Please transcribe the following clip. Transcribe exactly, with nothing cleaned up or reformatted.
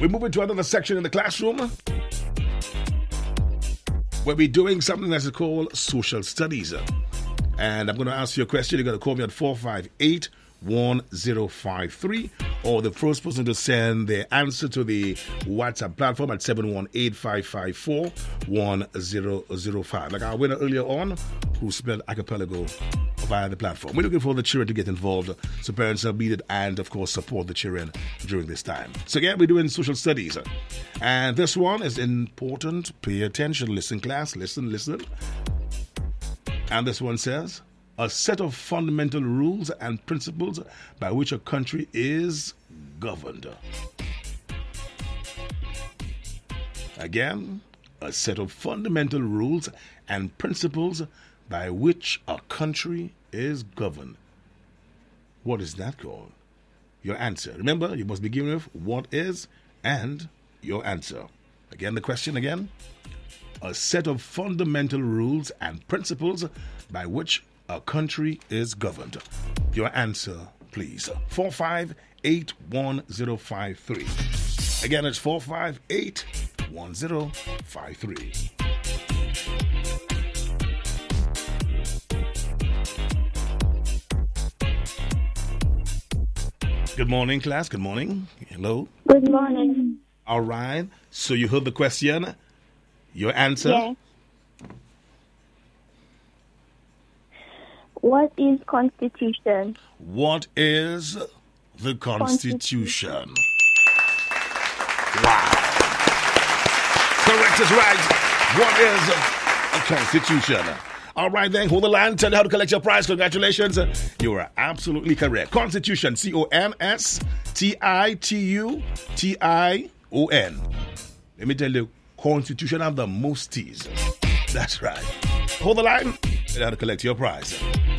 We move into another section in the classroom where we're doing something that's called social studies. And I'm going to ask you a question. You're going to call me at four five eight, one zero five three, or the first person to send their answer to the WhatsApp platform at seven one eight, five five four, one zero zero five. Like our winner earlier on, who spelled archipelago via the platform. We're looking for the children to get involved, so parents are needed and, of course, support the children during this time. So again, we're doing social studies. And this one is important. Pay attention. Listen, class. Listen, listen. And this one says, a set of fundamental rules and principles by which a country is governed. Again, a set of fundamental rules and principles by which a country is governed. What is that called? Your answer. Remember, you must begin with what is and your answer. Again, the question again. A set of fundamental rules and principles by which a country is governed. Your answer, please. four five eight, one zero five three. Again, it's four five eight, one zero five three. Good morning, class. Good morning. Hello. Good morning. All right. So you heard the question. Your answer? Yes. What is Constitution? What is the Constitution? Constitution. Wow. Correct is right. What is a Constitution? All right, then, hold the line. Tell you how to collect your prize. Congratulations. You are absolutely correct. Constitution. C O N S T I T U T I O N. Let me tell you, Constitution have the most T's. That's right. Hold the line. Tell you how to collect your prize.